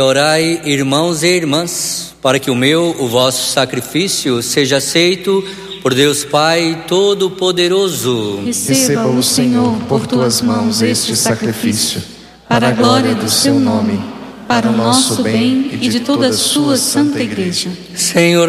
Orai, irmãos e irmãs, para que o vosso sacrifício seja aceito por Deus Pai Todo-Poderoso. Receba-o, Senhor, por tuas mãos este sacrifício, para a glória do seu nome, para o nosso bem e de toda a sua santa Igreja. Senhor